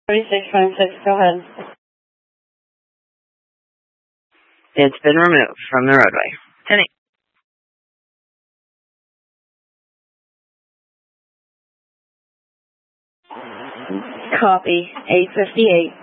3616, go ahead. It's been removed from the roadway. 10-8. Copy. 858.